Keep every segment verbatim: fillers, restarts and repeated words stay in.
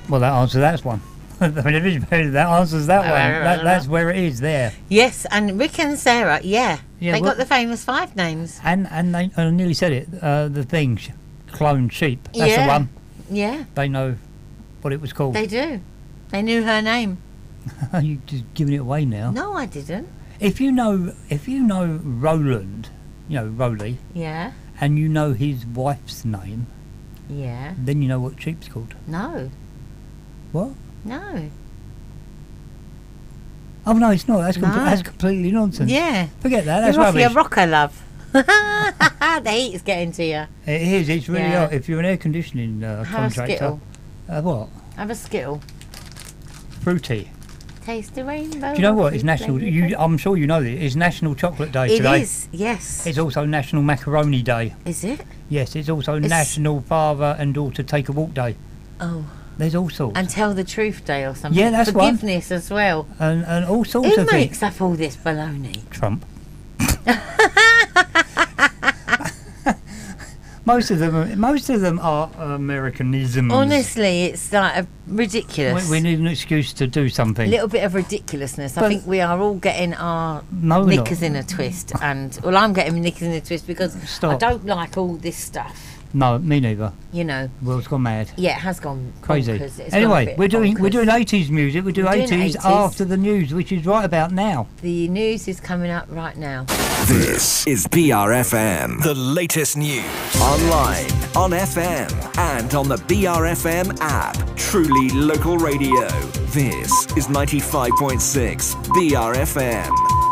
Well, that answers that one. I mean, if it's better, that answers that one. That, that's where it is there. Yes, and Rick and Sarah, yeah. Yeah, they well- got the famous five names. And and they, I nearly said it, uh, the thing, sh- cloned sheep. That's Yeah. the one. Yeah, They know what it was called. they do. They knew her name. You're just giving it away now. No, I didn't. If you know, if you know Roland, you know Roly, Yeah, and you know his wife's name, yeah. then you know what sheep's called. No, What? no. Oh no, it's not. That's, com- No. that's completely nonsense. Yeah. Forget that. That's You're off rubbish. your rocker, love. The heat is getting to you. It is. It's really Yeah. hot. If you're an air conditioning uh, Have a contractor, Skittle. uh, what? Have a Skittle. Fruity. Taste the rainbow. Do you know what? Fruit It's national. flavoured You, cake. I'm sure you know this. It's National Chocolate Day It today. is, yes. It's also National Macaroni Day. Is it? Yes, it's also It's- National Father and Daughter Take a Walk Day. Oh. There's all sorts. And Tell the Truth Day or something. Yeah, that's one. Forgiveness as well. And, and all sorts Who of makes things. up all this baloney? Trump. most of them, are, most of them are Americanisms. Honestly, it's like a we, ridiculous. we need an excuse to do a something. little bit of ridiculousness. I But- think we are all getting our No, we're knickers not. in a twist. And, well, I'm getting my knickers in a twist because Stop. I don't like all this stuff. No, me neither. You know. World's gone mad. Yeah, it has gone Crazy. bonkers. It's gone a Anyway, bit we're doing we're bonkers. doing eighties music. We do We're doing eighties eighties. after the news, which is right about now. The news is coming up right now. This is B R F M. The latest news. Online, on F M, and on the B R F M app. Truly local radio. This is ninety-five point six B R F M.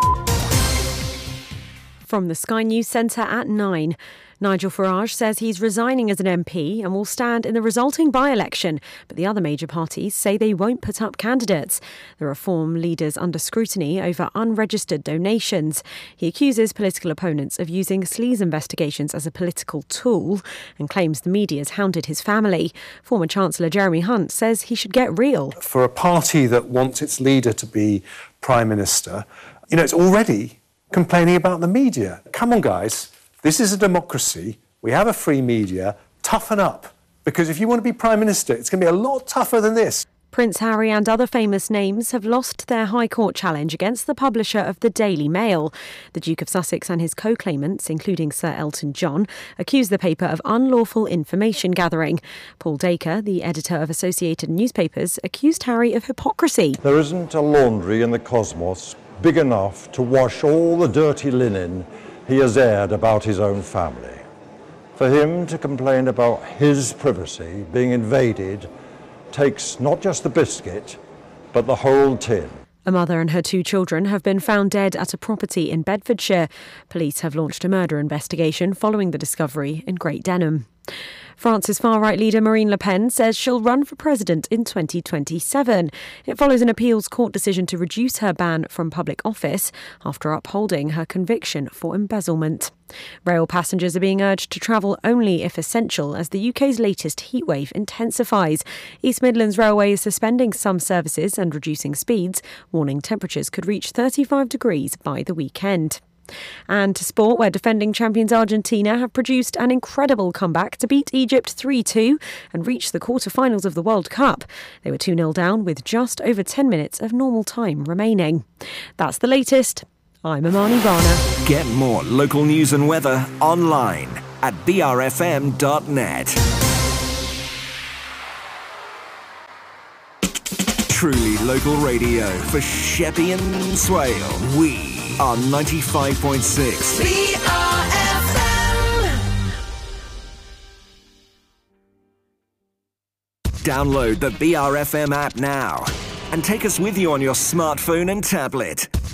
From the Sky News Centre at nine. Nigel Farage says he's resigning as an M P and will stand in the resulting by-election, but the other major parties say they won't put up candidates. The Reform leader's under scrutiny over unregistered donations. He accuses political opponents of using sleaze investigations as a political tool and claims the media's hounded his family. Former Chancellor Jeremy Hunt says he should get real. For a party that wants its leader to be Prime Minister, you know, it's already complaining about the media. Come on, guys. This is a democracy. We have a free media. Toughen up. Because if you want to be Prime Minister, it's going to be a lot tougher than this. Prince Harry and other famous names have lost their High Court challenge against the publisher of the Daily Mail. The Duke of Sussex and his co-claimants, including Sir Elton John, accused the paper of unlawful information gathering. Paul Dacre, the editor of Associated Newspapers, accused Harry of hypocrisy. There isn't a laundry in the cosmos big enough to wash all the dirty linen he has aired about his own family. For him to complain about his privacy being invaded takes not just the biscuit, but the whole tin. A mother and her two children have been found dead at a property in Bedfordshire. Police have launched a murder investigation following the discovery in Great Denham. France's far-right leader Marine Le Pen says she'll run for president in twenty twenty-seven. It follows an appeals court decision to reduce her ban from public office after upholding her conviction for embezzlement. Rail passengers are being urged to travel only if essential as the U K's latest heatwave intensifies. East Midlands Railway is suspending some services and reducing speeds, warning temperatures could reach thirty-five degrees by the weekend. And to sport, where defending champions Argentina have produced an incredible comeback to beat Egypt three two and reach the quarter-finals of the World Cup. They were two nil down with just over ten minutes of normal time remaining. That's the latest. I'm Amani Rana. Get more local news and weather online at b r f m dot net. Truly local radio for Sheppey and Swale. We are ninety-five point six B R F M. Download the B R F M app now and take us with you on your smartphone and tablet.